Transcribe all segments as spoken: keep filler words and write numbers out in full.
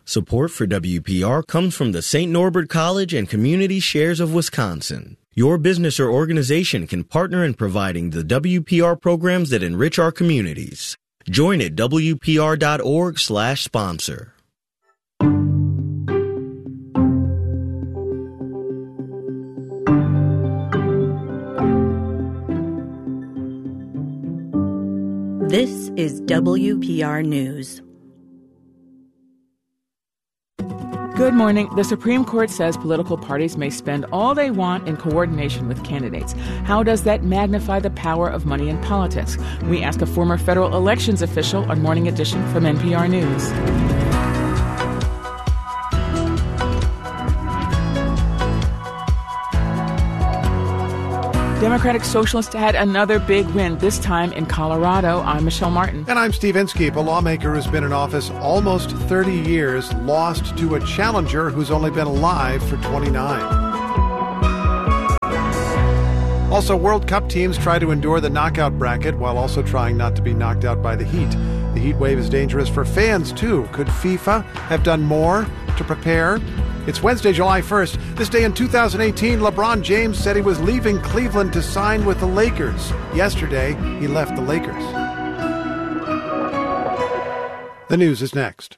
Support for W P R comes from the Saint Norbert College and Community Shares of Wisconsin. Your business or organization can partner in providing the W P R programs that enrich our communities. Join at W P R dot org slash sponsor. This is W P R News. Good morning. The Supreme Court says political parties may spend all they want in coordination with candidates. How does that magnify the power of money in politics? We ask a former federal elections official on Morning Edition from N P R News. Democratic Socialists had another big win, this time in Colorado. I'm Michelle Martin. And I'm Steve Inskeep. A lawmaker who's been in office almost thirty years lost to a challenger who's only been alive for twenty-nine. Also, World Cup teams try to endure the knockout bracket while also trying not to be knocked out by the heat. The heat wave is dangerous for fans, too. Could FIFA have done more to prepare? It's Wednesday, July first. This day in two thousand eighteen, LeBron James said he was leaving Cleveland to sign with the Lakers. Yesterday, he left the Lakers. The news is next.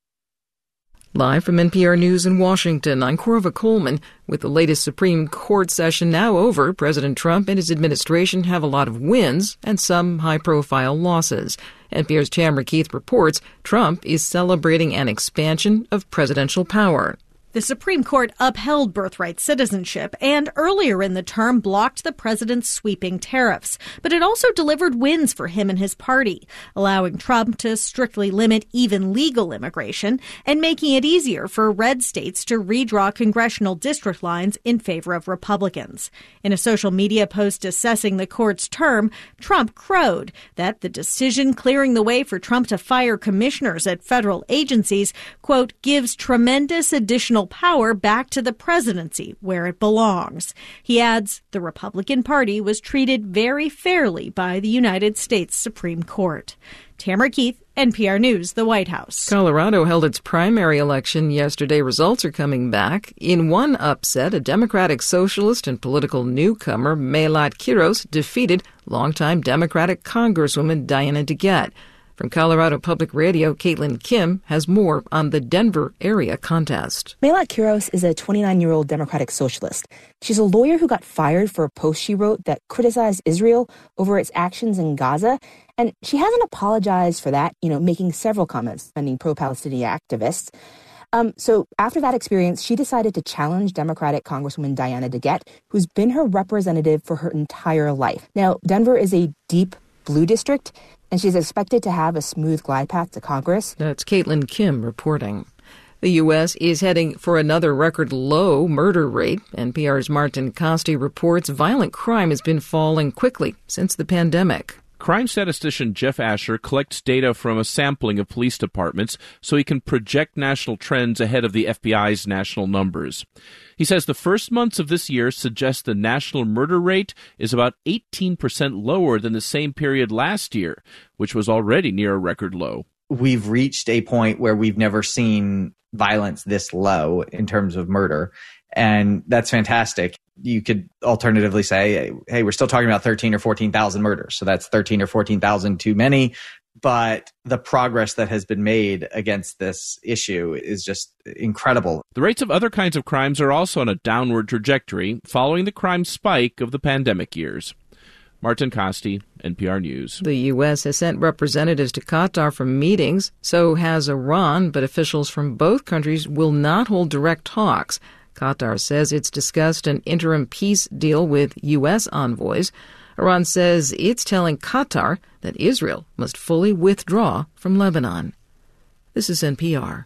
Live from N P R News in Washington, I'm Corva Coleman. With the latest Supreme Court session now over, President Trump and his administration have a lot of wins and some high-profile losses. N P R's Tamara Keith reports Trump is celebrating an expansion of presidential power. The Supreme Court upheld birthright citizenship and earlier in the term blocked the president's sweeping tariffs. But it also delivered wins for him and his party, allowing Trump to strictly limit even legal immigration and making it easier for red states to redraw congressional district lines in favor of Republicans. In a social media post assessing the court's term, Trump crowed that the decision clearing the way for Trump to fire commissioners at federal agencies, quote, gives tremendous additional power back to the presidency where it belongs. He adds the Republican Party was treated very fairly by the United States Supreme Court. Tamara Keith, N P R News, the White House. Colorado held its primary election yesterday. Results are coming back. In one upset, a Democratic socialist and political newcomer, Melat Quiros, defeated longtime Democratic Congresswoman Diana DeGette. From Colorado Public Radio, Caitlin Kim has more on the Denver area contest. Melat Quiros is a twenty-nine-year-old Democratic socialist. She's a lawyer who got fired for a post she wrote that criticized Israel over its actions in Gaza. And she hasn't apologized for that, you know, making several comments defending pro-Palestinian activists. Um, so after that experience, she decided to challenge Democratic Congresswoman Diana DeGette, who's been her representative for her entire life. Now, Denver is a deep blue district, and she's expected to have a smooth glide path to Congress. That's Caitlin Kim reporting. The U S is heading for another record low murder rate. N P R's Martin Costi reports violent crime has been falling quickly since the pandemic. Crime statistician Jeff Asher collects data from a sampling of police departments so he can project national trends ahead of the F B I's national numbers. He says the first months of this year suggest the national murder rate is about eighteen percent lower than the same period last year, which was already near a record low. We've reached a point where we've never seen violence this low in terms of murder, and that's fantastic. You could alternatively say, hey, we're still talking about thirteen or fourteen thousand murders, so that's thirteen or fourteen thousand too many. But the progress that has been made against this issue is just incredible. The rates of other kinds of crimes are also on a downward trajectory following the crime spike of the pandemic years. Martin Costi, N P R News. The U S has sent representatives to Qatar for meetings. So has Iran, but officials from both countries will not hold direct talks. Qatar says it's discussed an interim peace deal with U S envoys. Iran says it's telling Qatar that Israel must fully withdraw from Lebanon. This is N P R.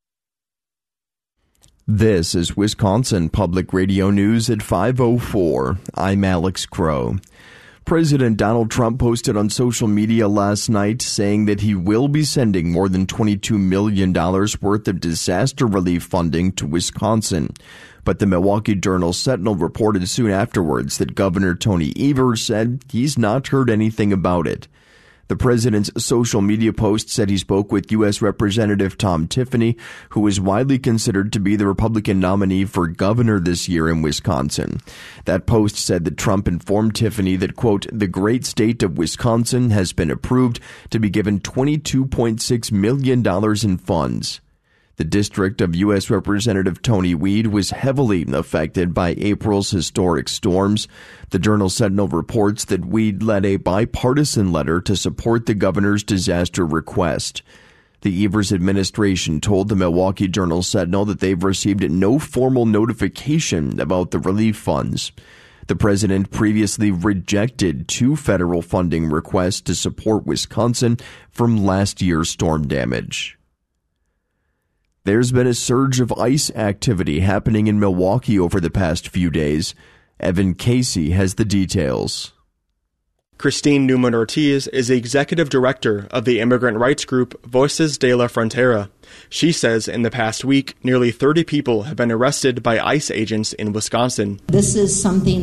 This is Wisconsin Public Radio News at five oh four. I'm Alex Crow. President Donald Trump posted on social media last night saying that he will be sending more than twenty-two million dollars worth of disaster relief funding to Wisconsin. But the Milwaukee Journal-Sentinel reported soon afterwards that Governor Tony Evers said he's not heard anything about it. The president's social media post said he spoke with U S Representative Tom Tiffany, who is widely considered to be the Republican nominee for governor this year in Wisconsin. That post said that Trump informed Tiffany that, quote, the great state of Wisconsin has been approved to be given twenty-two point six million dollars in funds. The district of U S Representative Tony Weed was heavily affected by April's historic storms. The Journal-Sentinel reports that Weed led a bipartisan letter to support the governor's disaster request. The Evers administration told the Milwaukee Journal-Sentinel that they've received no formal notification about the relief funds. The president previously rejected two federal funding requests to support Wisconsin from last year's storm damage. There's been a surge of ice activity happening in Milwaukee over the past few days. Evan Casey has the details. Christine Newman-Ortiz is the executive director of the immigrant rights group Voces de la Frontera. She says in the past week, nearly thirty people have been arrested by ICE agents in Wisconsin. This is something